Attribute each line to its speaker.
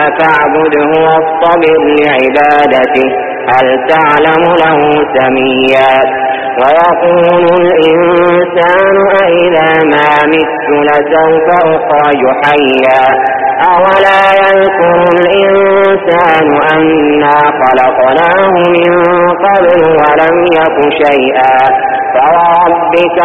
Speaker 1: فاعبده واصطبر لعبادته هل تعلم له سميا ويقول الإنسان أإذا ما مت لسوف أخرج حيا أولا يذكر الإنسان أنا خلقناه من قبل ولم يك شيئا فوربك